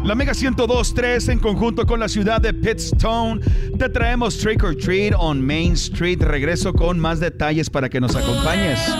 La Mega 102.3 en conjunto con la ciudad de Pittston te traemos Trick or Treat on Main Street. Regreso con más detalles para que nos acompañes.